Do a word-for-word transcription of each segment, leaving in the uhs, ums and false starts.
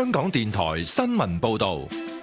香港電台新聞報道。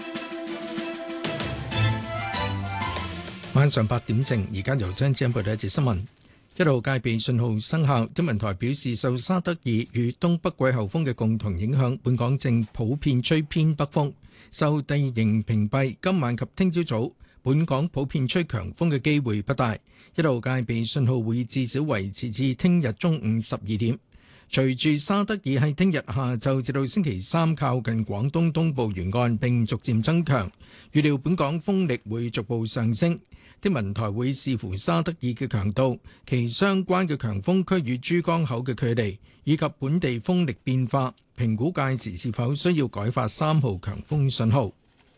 晚上八點正，而家由張子欣報道一節新聞。一號戒備信號生效，天文台表示，受沙德爾與東北季候風嘅共同影響，本港正普遍吹偏北風。受地形屏蔽，今晚及聽朝早，本港普遍吹強風嘅機會不大。一號戒備信號會至少維持至聽日中午十二點。隨住沙德爾喺聽日下晝至到星期三靠近廣東東部沿岸並逐漸增強，預料本港風力會逐步上升。天文台會視乎沙德爾嘅強度、其相關嘅強風區與珠江口嘅距離，以及本地風力變化，評估屆時是否需要改發三號強風信號。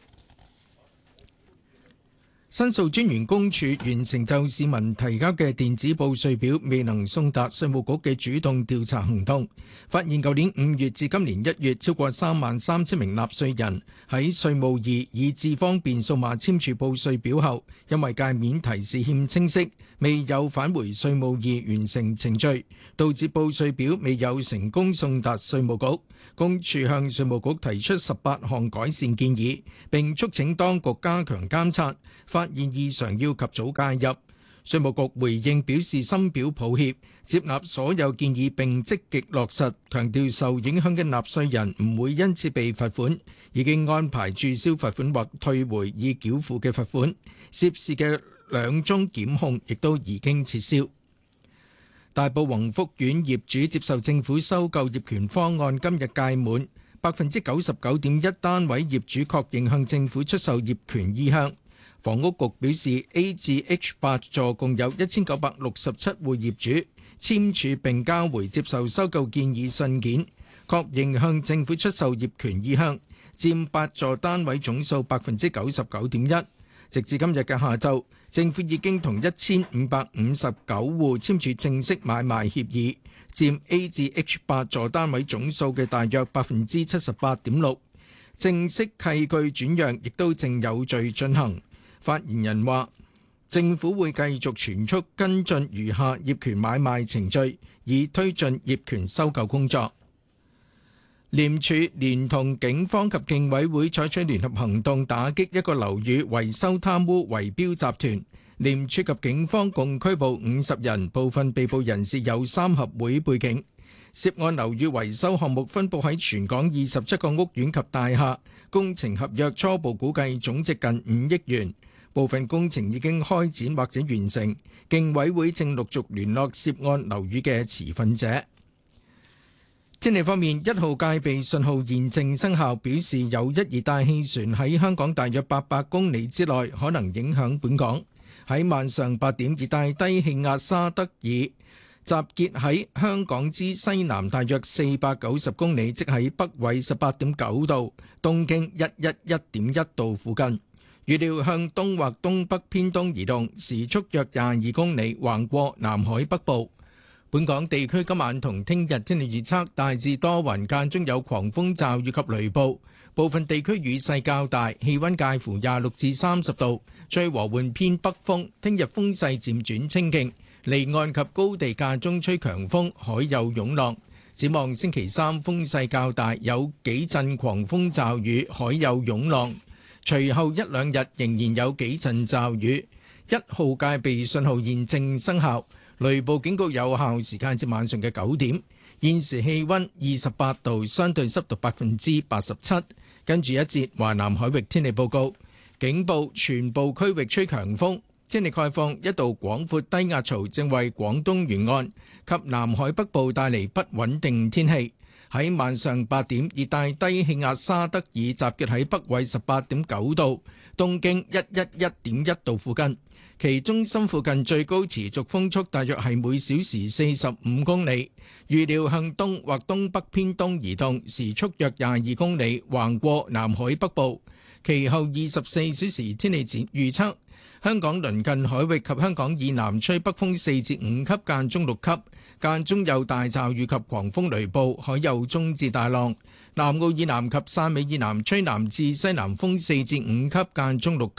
申訴專員公署完成就市民提交嘅電子報稅表未能送達稅務局嘅主動調查行動，發現舊年五月至今年一月，超過三萬三千名納稅人喺稅務易以智方便數碼簽署報稅表後，因為界面提示欠清晰，未有返回稅務易完成程序，導致報稅表未有成功送達稅務局。公署向稅務局提出十八項改善建議，並促請當局加強監察，發現異常要及早介入。稅務局回應表示深表抱歉，接納所有建議並積極落實，強調受影響嘅納稅人唔會因此被罰款，已經安排註銷罰款或退回已繳付嘅罰款。涉事嘅兩宗檢控亦都已經撤銷。大埔宏福苑業主接受政府收購業權方案今日屆滿，百分之九十九點一單位業主確認向政府出售業權意向。房屋局表示 A 至 H 八座共有一千九百六十七戶業主簽署並交回接受收購建議信件，確認向政府出售業權意向，佔八座單位總數百分之九十九點一。直至今日嘅下晝，政府已經同一千五百五十九戶簽署正式買賣協議，佔 A 至 H 八座單位總數嘅大約百分之七十八點六。正式契據轉讓亦都正有序進行。發言人話，政府會繼續全速跟進餘下業權買賣程序，以推進業權收購工作。廉署連同警方及競委會採取聯合行動，打擊一個樓宇維修貪污圍標集團。廉署及警方共拘捕五十人，部分被捕人士有三合會背景。涉案樓宇維修項目分佈喺全港二十七個屋苑及大廈，工程合約初步估計總值近五億元，部分工程已經開展或者完成。競委會正陸續聯絡涉案樓宇嘅持份者。天氣方面，一號戒備信號現正生效，表示有一熱帶氣旋喺香港大約八百公里之內，可能影響本港。喺晚上八點，熱帶低氣壓沙德爾集結喺香港之西南大約四百九十公里，即喺北緯十八點九度、東經一一一點一度附近。預料向東或東北偏東移動，時速約廿二公里，橫過南海北部。本港地區今晚同聽日天氣預測，大致多雲，間中有狂風驟雨及雷暴，部分地區雨勢較大，氣溫介乎廿六至三十度，吹和緩偏北風。聽日風勢漸轉清勁，離岸及高地間中吹強風，海有湧浪。展望星期三風勢較大，有幾陣狂風驟雨，海有湧浪。隨後一兩日仍然有幾陣驟雨。一號戒備信號現正生效。雷暴警告有效時間至晚上嘅九點。現時氣溫二十八度，相對濕度百分之八十七。跟住一節華南海域天氣報告，警報全部區域吹強風。天氣概況，一道廣闊低壓槽正為廣東沿岸及南海北部帶嚟不穩定天氣。喺晚上八點，熱帶低氣壓沙德爾集結喺北緯十八點九度、東經一一一點一度附近。其中心附近最高持續風速大約係每小時四十五公里，預料向東或東北偏東移動，時速約廿二公里，橫過南海北部。其後二十四小時天氣預測，香港鄰近海域及香港以南吹北風四至五級，間中六級，間中有大驟雨及狂風雷暴，海有中至大浪。南澳以南及汕尾以南吹南至西南風四至五級，間中六級。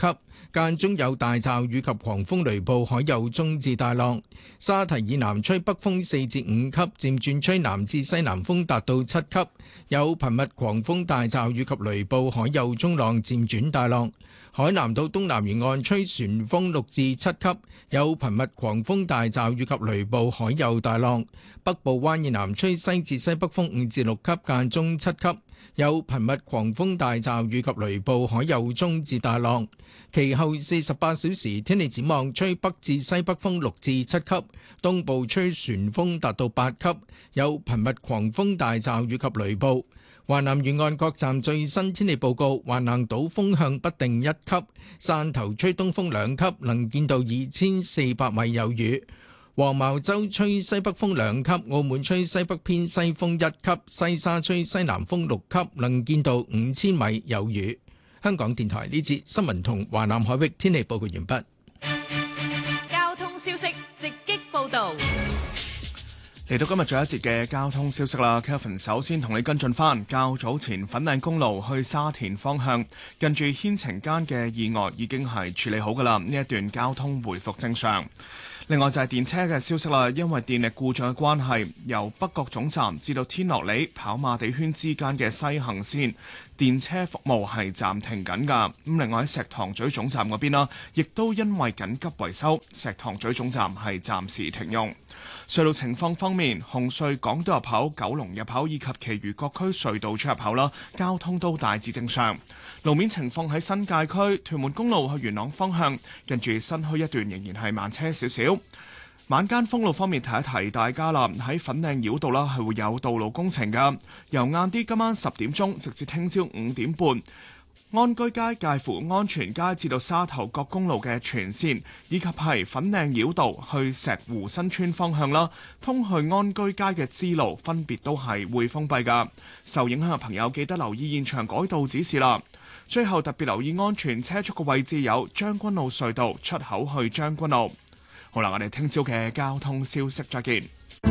間中有大驟雨及狂風雷暴，海有中至大浪。沙堤以南吹北風四至五級，漸轉吹南至西南風達到七級，有頻密狂風大驟雨及雷暴，海有中浪漸轉大浪。海南島東南沿岸吹旋風六至七級，有頻密狂風大驟雨及雷暴，海有大浪。北部灣以南吹西至西北風五至六級，間中七級，有頻密狂風大驟雨及雷暴，海有中至大浪。其後四十八小時天氣展望，吹北至西北風六至七級，東部吹旋風達到八級，有頻密狂風大驟雨及雷暴。華南沿岸各站最新天氣報告：華南島風向不定一級，汕頭吹東風兩級，能見度二千四百米有雨；黃茅洲吹西北風兩級，澳門吹西北偏西風一級，西沙吹西南風六級，能見度五千米有雨。香港電台呢節新聞同華南海域天氣報告完畢。 交通消息直擊報道。 嚟到今日最後一節嘅交通消息啦 Kelvin 首先同你跟進翻，較早前粉嶺公路去沙田方向近住牽晴間嘅意外已經係處理好噶啦，呢一段交通回復正常。另外就係電車嘅消息啦，因為電力故障嘅關係，由北角總站至到天樂里跑馬地圈之間嘅西行線電車服務係暫停緊㗎。咁另外喺石塘咀總站嗰邊啦，亦都因為緊急維修，石塘咀總站係暫時停用。隧道情況方面，紅隧港島入口、九龍入口以及其餘各區隧道出入口啦，交通都大致正常。路面情況喺新界區屯門公路去元朗方向，近住新墟一段仍然係慢車少少。晚間封路方面，提一提大家啦，喺粉嶺繞道啦係會有道路工程㗎，由晏啲今晚十點鐘直至聽朝五點半。安居街介乎安全街至到沙頭角公路嘅全線，以及係粉嶺繞道去石湖新村方向啦，通去安居街嘅支路分別都係會封閉㗎。受影響嘅朋友記得留意現場改道指示啦。最後特別留意安全車速嘅位置有將軍澳隧道出口去將軍澳。好啦，我哋聽朝嘅交通消息再見。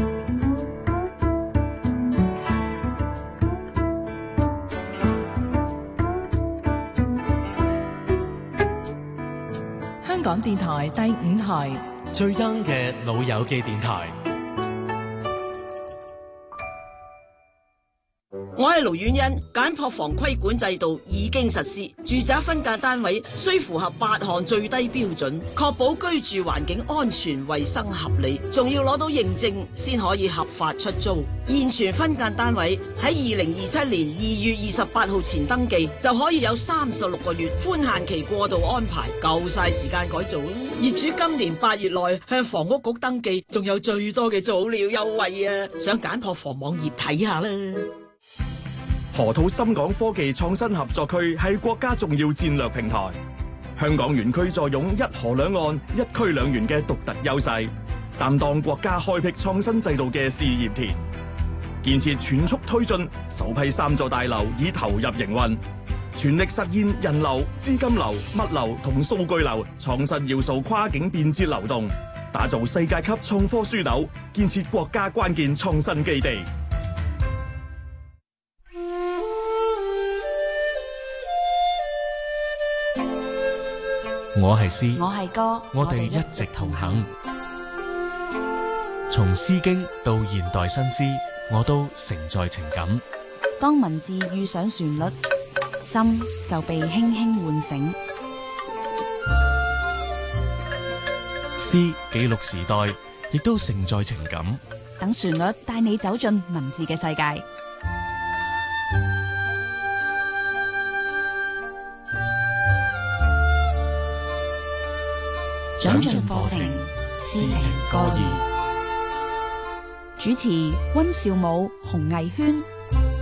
香港電台第五台最 young 嘅老友記電台。 我係盧婉欣，簡樸房規管制度已經實施，住宅分間單位需符合八項最低標準，確保居住環境安全、衛生合理，仲要攞到認證先可以合法出租。現存分間單位喺二零二七年二月二十八號前登記，就可以有三十六個月寬限期過渡安排，夠晒時間改造啦。業主今年八月內向房屋局登記，仲有最多嘅早鳥優惠啊！上簡樸房網頁睇下啦。 河套深港科技創新合作區係國家重要戰略平台，香港園區坐擁一河兩岸、一區兩園嘅獨特優勢，擔當國家開闢創新制度嘅試驗田。建設全速推進，首批三座大樓已投入營運，全力實現人流、資金流、物流同數據流創新要素跨境便捷流動，打造世界級創科樞紐，建設國家關鍵創新基地。 我係詩， 我係歌， 我哋一直同行。從詩經到現代新詩，我都承載情感。 當文字遇上旋律，心就被輕輕喚醒。 詩記錄時代，亦都承載情感。 等旋律帶你走進文字嘅世界。長進課程，詩情歌意。主持溫兆武、洪藝軒。